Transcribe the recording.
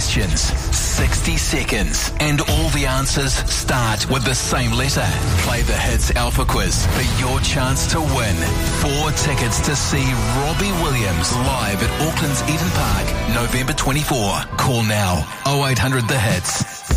questions, 60 seconds, and all the answers start with the same letter. Play the Hits Alpha Quiz for your chance to win 4 tickets to see Robbie Williams live at Auckland's Eden Park, November 24. Call now, 0800 The Hits.